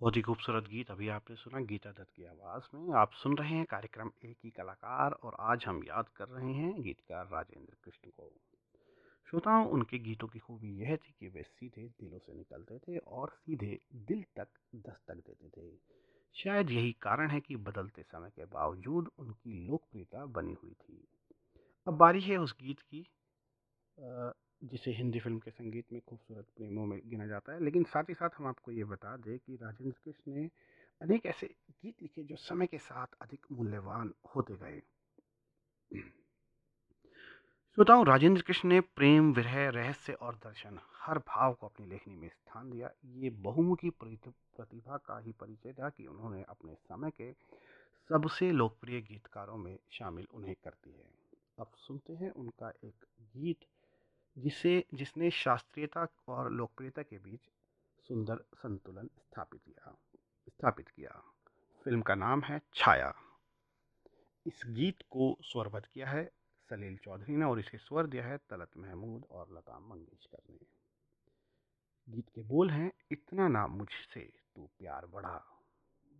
बहुत ही खूबसूरत गीत अभी आपने सुना गीता दत्त की आवाज़ में। आप सुन रहे हैं कार्यक्रम एक ही कलाकार और आज हम याद कर रहे हैं गीतकार राजेंद्र कृष्ण को। श्रोताओं, उनके गीतों की खूबी यह थी कि वे सीधे दिलों से निकलते थे और सीधे दिल तक दस्तक देते थे। शायद यही कारण है कि बदलते समय के बावजूद उनकी लोकप्रियता बनी हुई थी। अब बारी है उस गीत की अ, जिसे हिंदी फ़िल्म के संगीत में खूबसूरत प्रेमों में गिना जाता है। लेकिन साथ ही साथ हम आपको ये बता दें कि राजेंद्र कृष्ण ने अनेक ऐसे गीत लिखे जो समय के साथ अधिक मूल्यवान होते गए। श्रोताओं, राजेंद्र कृष्ण ने प्रेम, विरह, रहस्य और दर्शन हर भाव को अपनी लेखनी में स्थान दिया। ये बहुमुखी प्रतिभा का ही परिचय था कि उन्होंने अपने समय के सबसे लोकप्रिय गीतकारों में शामिल उन्हें कर दी है। अब सुनते हैं उनका एक गीत जिसने शास्त्रीयता और लोकप्रियता के बीच सुंदर संतुलन स्थापित किया। फिल्म का नाम है छाया। इस गीत को स्वरबद्ध किया है सलील चौधरी ने और इसे स्वर दिया है तलत महमूद और लता मंगेशकर ने। गीत के बोल हैं, इतना ना मुझसे तू प्यार बढ़ा।